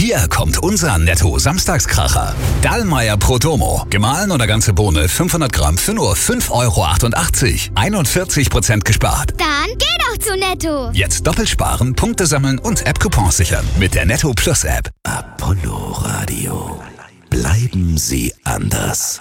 Hier kommt unser Netto-Samstagskracher. Dallmayr Pro Domo. Gemahlen oder ganze Bohne 500 Gramm für nur 5,88 €. 41% gespart. Dann geh doch zu Netto. Jetzt doppelt sparen, Punkte sammeln und App-Coupons sichern mit der Netto Plus App. Apollo Radio. Bleiben Sie anders.